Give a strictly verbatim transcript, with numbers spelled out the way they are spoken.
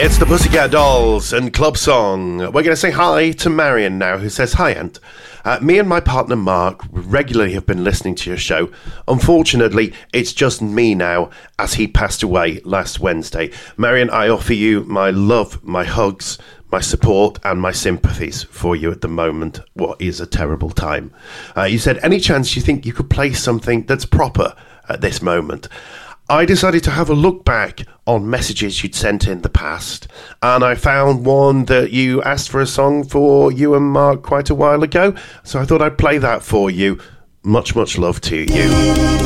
It's the Pussycat Dolls and Club Song. We're going to say hi to Marion now, who says, "Hi, Ant. Uh, me and my partner Mark regularly have been listening to your show. Unfortunately, it's just me now, as he passed away last Wednesday. Marion, I offer you my love, my hugs, my support and my sympathies for you at the moment. What is a terrible time." Uh, you said, "Any chance you think you could play something that's proper at this moment?" I decided to have a look back on messages you'd sent in the past, and I found one that you asked for a song for you and Mark quite a while ago, so I thought I'd play that for you. Much, much love to you.